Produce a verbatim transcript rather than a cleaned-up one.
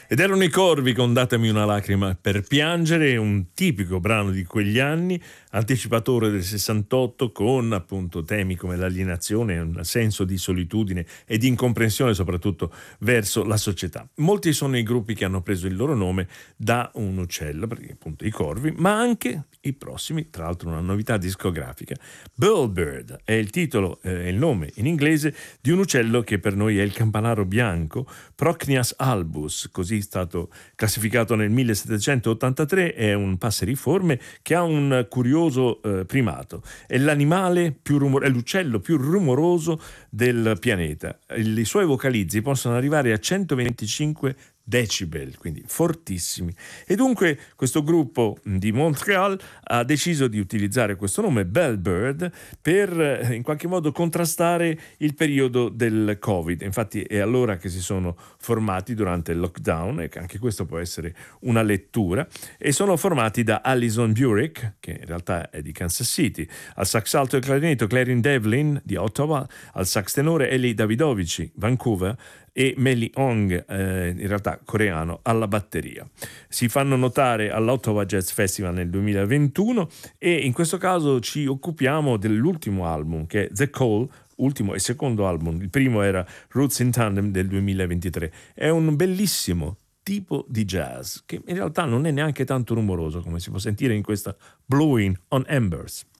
Ed erano i Corvi con Datemi una lacrima per piangere, un tipico brano di quegli anni, anticipatore del sessantotto, con appunto temi come l'alienazione, un senso di solitudine e di incomprensione soprattutto verso la società. Molti sono i gruppi che hanno preso il loro nome da un uccello, perché appunto i Corvi, ma anche i prossimi, tra l'altro una novità discografica. Bullbird è il titolo, è eh, il nome in inglese di un uccello che per noi è il campanaro bianco, Procnias albus, così è stato classificato nel millesettecentottantatré. È un passeriforme che ha un curioso eh, primato. È l'animale più rumor- è l'uccello più rumoroso del pianeta. I suoi vocalizzi possono arrivare a centoventicinque decibel, quindi fortissimi. E dunque questo gruppo di Montreal ha deciso di utilizzare questo nome Bellbird per in qualche modo contrastare il periodo del Covid. Infatti è allora che si sono formati durante il lockdown, e anche questo può essere una lettura, e sono formati da Alison Burek, che in realtà è di Kansas City, al sax alto e clarinetto Clarin Devlin di Ottawa, al sax tenore Eli Davidovici, Vancouver, e Meli Ong, eh, in realtà coreano, alla batteria. Si fanno notare all'Ottawa Jazz Festival nel duemilaventuno, e in questo caso ci occupiamo dell'ultimo album, che è The Call, ultimo e secondo album. Il primo era Roots in Tandem del duemilaventitré. È un bellissimo tipo di jazz che in realtà non è neanche tanto rumoroso, come si può sentire in questa Blowing on Embers.